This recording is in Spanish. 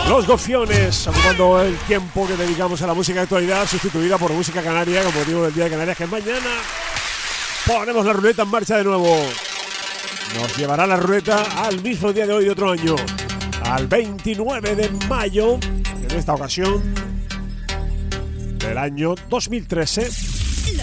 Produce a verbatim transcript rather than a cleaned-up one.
Los Gofiones, ocupando el tiempo que dedicamos a la música de actualidad, sustituida por música canaria con motivo del Día de Canarias, que es mañana. Ponemos la ruleta en marcha de nuevo. Nos llevará la ruleta al mismo día de hoy de otro año, al veintinueve de mayo, en esta ocasión del año dos mil trece.